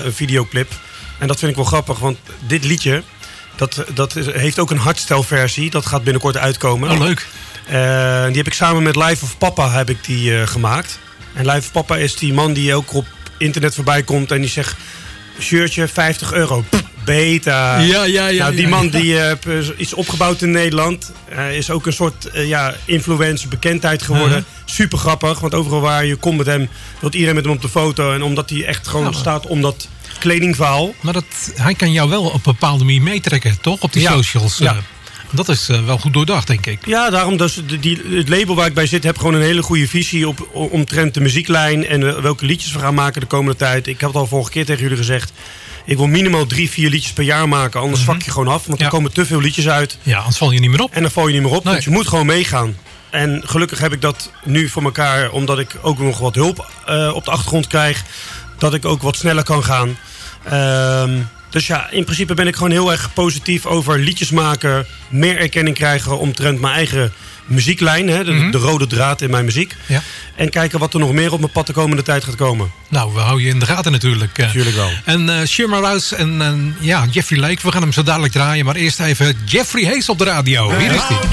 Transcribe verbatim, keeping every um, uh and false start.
een videoclip. En dat vind ik wel grappig, want dit liedje... dat, dat is, heeft ook een hardstyle-versie. Dat gaat binnenkort uitkomen. Oh, leuk. Uh, die heb ik samen met Life of Papa heb ik die, uh, gemaakt. En Life of Papa is die man die ook op internet voorbij komt... en die zegt, shirtje, vijftig euro. Pff, beta. Ja, ja, ja. Nou, die ja, man ja. die uh, is opgebouwd in Nederland. Hij uh, is ook een soort uh, ja, influencer, bekendheid geworden. Uh-huh. Super grappig, want overal waar je komt met hem... wil iedereen met hem op de foto. En omdat hij echt gewoon ja, staat om dat kledingverhaal. Maar dat, hij kan jou wel op een bepaalde manier meetrekken, toch? Op die ja. socials. Ja. Uh, dat is uh, wel goed doordacht, denk ik. Ja, daarom dus die, die, het label waar ik bij zit... heb gewoon een hele goede visie op omtrent de muzieklijn... en uh, welke liedjes we gaan maken de komende tijd. Ik heb het al vorige keer tegen jullie gezegd... ik wil minimaal drie, vier liedjes per jaar maken. Anders mm-hmm. vak je gewoon af, want ja. er komen te veel liedjes uit. Ja, anders val je niet meer op. En dan val je niet meer op, nee. want je moet gewoon meegaan. En gelukkig heb ik dat nu voor elkaar... omdat ik ook nog wat hulp uh, op de achtergrond krijg... dat ik ook wat sneller kan gaan... Um, Dus ja, in principe ben ik gewoon heel erg positief over liedjes maken... meer erkenning krijgen omtrent mijn eigen muzieklijn... Hè, de, mm-hmm. de rode draad in mijn muziek. Ja. En kijken wat er nog meer op mijn pad de komende tijd gaat komen. Nou, we houden je in de gaten natuurlijk. Natuurlijk wel. En uh, Shirma Rouse en uh, ja, Jeffrey Lake, we gaan hem zo dadelijk draaien. Maar eerst even Jeffrey Hayes op de radio. Hier is hij.